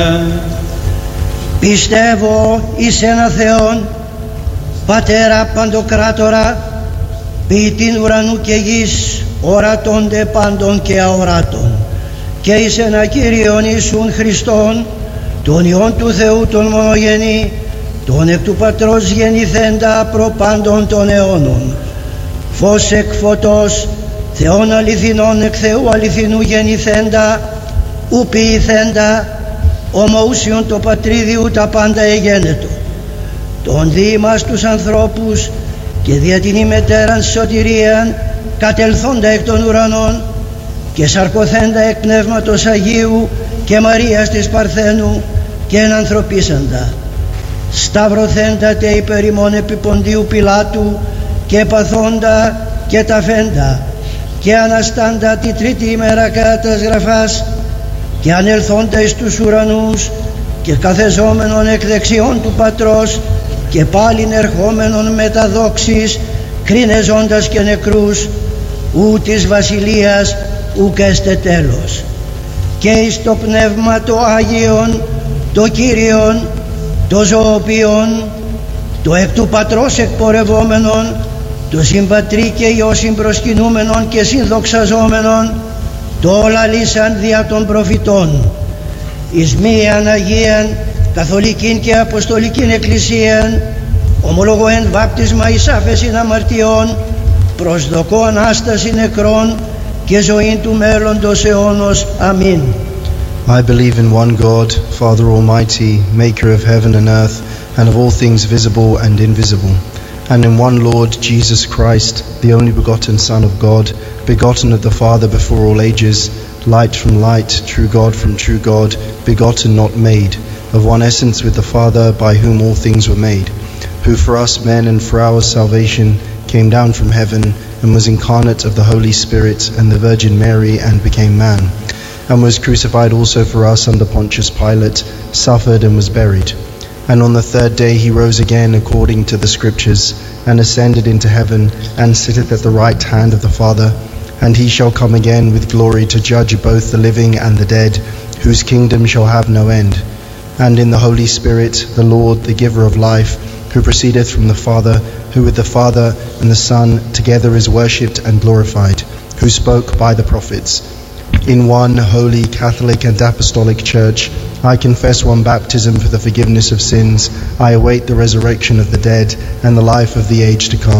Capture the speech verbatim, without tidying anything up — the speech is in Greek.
Πιστεύω εις ένα Θεόν, Πατέρα Παντοκράτορα, ποιητήν ουρανού και γης, ορατώνται πάντων και αοράτων, και εις ένα Κύριον Ιησούν Χριστόν, τον Υιόν του Θεού τον μονογενή, τον εκ του Πατρός γεννηθέντα προπάντων των αιώνων, φως εκ φωτός, Θεόν αληθινών εκ Θεού αληθινού γεννηθέντα, ου ποιηθέντα, ομοούσιον το πατρίδιου τα πάντα εγένετο, τον δι' ημάς τους ανθρώπους και δια την ημετέραν σωτηρίαν κατελθόντα εκ των ουρανών και σαρκωθέντα εκ Πνεύματος Αγίου και Μαρίας της Παρθένου και ενανθρωπίσαντα, σταυρωθέντα τε υπέρ ημών επί Ποντίου Πιλάτου και παθόντα και ταφέντα και αναστάντα τη τρίτη ημέρα κατά τας γραφάς και ανελθόντα εις τους ουρανούς και καθεζόμενον εκ δεξιών του Πατρός και πάλιν ερχόμενον με τα δόξης κρίνε ζώντας και νεκρούς, ου της βασιλείας ουκ έστε τέλος, και εις το Πνεύμα το Άγιον, το Κύριον, το ζωοποιόν, το εκ του Πατρός εκπορευόμενον, το συμπατρί και Υιό συμπροσκυνούμενον και συνδοξαζόμενον, το λαλήσαν δια των προφητών, εις μίαν Αγίαν καθολικήν και αποστολικήν εκκλησίαν, ομολογώ εν βάπτισμα εις άφεσιν αμαρτιών, προσδοκώ Ανάσταση νεκρών και ζωήν του μέλλοντος αιώνος. Αμήν. I believe in one God, Father Almighty, maker of heaven and earth, and of all things visible and invisible, and in one Lord Jesus Christ, the only begotten Son of God, begotten of the Father before all ages, light from light, true God from true God, begotten not made, of one essence with the Father, by whom all things were made, who for us men and for our salvation came down from heaven, and was incarnate of the Holy Spirit and the Virgin Mary, and became man, and was crucified also for us under Pontius Pilate, suffered and was buried. And on the third day he rose again according to the Scriptures, and ascended into heaven, and sitteth at the right hand of the Father, and he shall come again with glory to judge both the living and the dead, whose kingdom shall have no end. And in the Holy Spirit, the Lord, the giver of life, who proceedeth from the Father, who with the Father and the Son together is worshipped and glorified, who spoke by the prophets. In one holy Catholic and Apostolic Church, I confess one baptism for the forgiveness of sins. I await the resurrection of the dead and the life of the age to come.